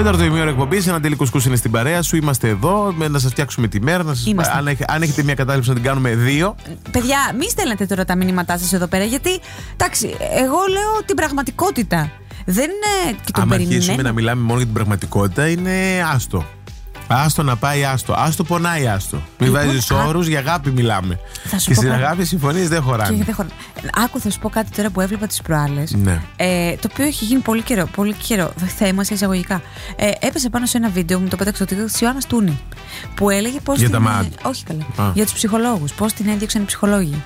Τέταρτο ημίωρο εκπομπής, ένα τελικό κουσκούς είναι στην παρέα σου. Είμαστε εδώ να σας φτιάξουμε τη μέρα. Αν έχετε μια κατάληψη να την κάνουμε 2. Παιδιά, μη στέλνετε τώρα τα μηνύματά σας εδώ πέρα, γιατί εντάξει, εγώ λέω την πραγματικότητα. Δεν είναι. Αν αρχίσουμε να μιλάμε μόνο για την πραγματικότητα, είναι άστο. Άστο να πάει, άστο πονάει, άστο. Μην βάζεις όρους, για αγάπη μιλάμε. Και στην αγάπη συμφωνίες δεν χωράνε. Άκου, θα σου πω κάτι τώρα που έβλεπα τις προάλλες. Ναι. Το οποίο έχει γίνει πολύ καιρό. Θέμα σε εισαγωγικά. Έπεσε πάνω σε ένα βίντεο, μου το πέταξε το τίτλο της Ιωάννας Τούνη. Που έλεγε πώς. Για τα μάτια. Όχι καλά. Για τους ψυχολόγους. Πώς την έδιωξαν οι ψυχολόγοι.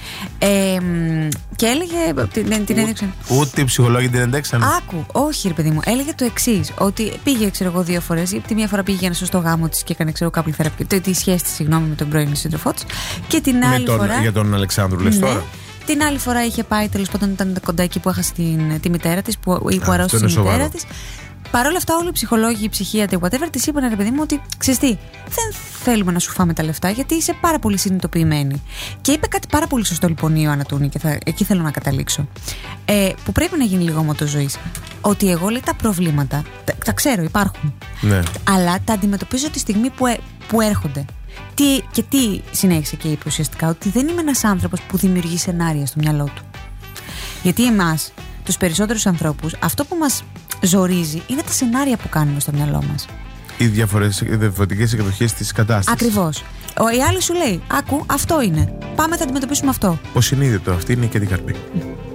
Και έλεγε. Την έδειξαν. Ούτε οι ψυχολόγοι την εντέξαν. Άκου, όχι ρε παιδί μου. Έλεγε το εξής: ότι πήγε, ξέρω εγώ, 2 φορές. Τη μία φορά πήγε για ένα σωστό γάμο της και έκανε, ξέρω, κάποιο θεραπευτικό. Τη σχέση της, συγγνώμη, με τον πρώην σύντροφό της. Και την άλλη φορά. Για τον Αλεξάνδρου, λες τώρα. Την άλλη φορά είχε πάει, τέλος πάντων, ήταν κοντά εκεί που έχασε τη μητέρα της, που αρρώστησε τη μητέρα της. Παρ' όλα αυτά, όλοι οι ψυχολόγοι, οι ψυχίατροι, whatever, της είπαν, ρε παιδί μου, ότι ξέρεις τι, δεν θέλουμε να σου φάμε τα λεφτά, γιατί είσαι πάρα πολύ συνειδητοποιημένη. Και είπε κάτι πάρα πολύ σωστό λοιπόν η Ιωάννα Τούνη, και εκεί θέλω να καταλήξω. Που πρέπει να γίνει λίγο μότο ζωής. Ότι εγώ, λέει, τα προβλήματα, τα ξέρω, υπάρχουν. Ναι. Αλλά τα αντιμετωπίζω τη στιγμή που έρχονται. Τι συνέχισε και είπε ουσιαστικά, ότι δεν είμαι ένας άνθρωπος που δημιουργεί σενάρια στο μυαλό του. Γιατί εμάς, τους περισσότερους ανθρώπους, αυτό που μας ζορίζει είναι τα σενάρια που κάνουμε στο μυαλό μας. Οι διαφορετικές εκδοχές της κατάστασης. Ακριβώς. Η άλλη σου λέει: άκου, αυτό είναι. Πάμε, θα αντιμετωπίσουμε αυτό. Ο συνείδητο, αυτή είναι και την καρπή.